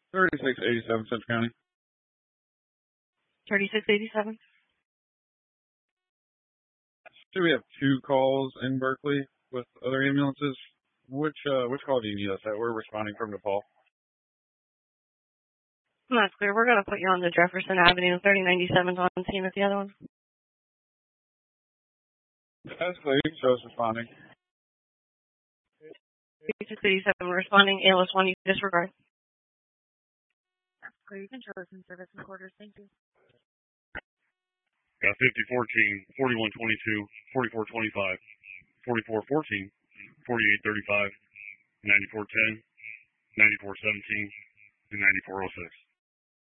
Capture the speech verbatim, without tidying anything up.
thirty-six eighty-seven, Central County. thirty-six eighty-seven. So we have two calls in Berkeley with other ambulances. Which uh, which call do you need us at? We're responding from DePaul. That's clear. We're going to put you on the Jefferson Avenue, thirty ninety-seven on scene at the other one. That's clear. You can show us responding. thirty-six eighty-seven responding. A L S one, you disregard. That's clear. You can show us in service and quarters. Thank you. Got fifty fourteen, forty-one twenty-two, forty-four twenty-five, forty-four fourteen, forty-eight thirty-five, ninety-four ten, ninety-four seventeen, and ninety-four oh six.